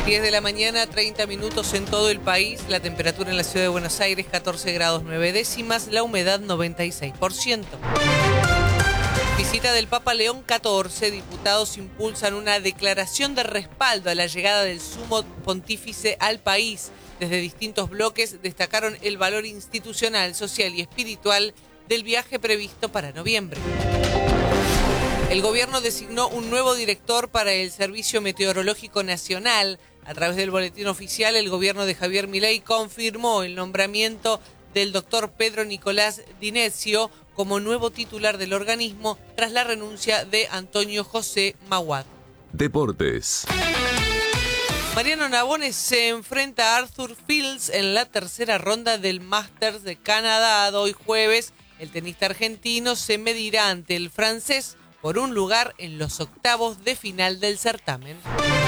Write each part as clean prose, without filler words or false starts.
10 de la mañana, 30 minutos en todo el país. La temperatura en la ciudad de Buenos Aires, 14 grados 9 décimas. La humedad, 96%. Visita del Papa León XIV. Diputados impulsan una declaración de respaldo a la llegada del sumo pontífice al país. Desde distintos bloques destacaron el valor institucional, social y espiritual del viaje previsto para noviembre. El gobierno designó un nuevo director para el Servicio Meteorológico Nacional. A través del boletín oficial, el gobierno de Javier Milei confirmó el nombramiento del doctor Pedro Nicolás Dinecio como nuevo titular del organismo tras la renuncia de Antonio José Maguad. Deportes. Mariano Nabone se enfrenta a Arthur Fields en la tercera ronda del Masters de Canadá. Hoy jueves, el tenista argentino se medirá ante el francés por un lugar en los octavos de final del certamen.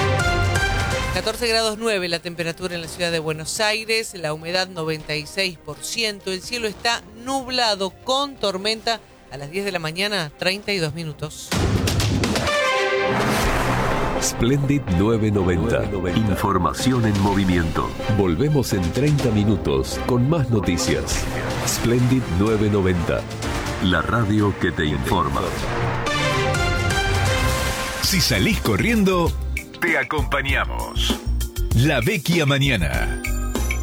14 grados 9 la temperatura en la ciudad de Buenos Aires, la humedad 96%, el cielo está nublado con tormenta a las 10 de la mañana, 32 minutos. Splendid 990. Información en movimiento. Volvemos en 30 minutos con más noticias. Splendid 990. La radio que te informa. Si salís corriendo, te acompañamos. La Vecchia Mañana.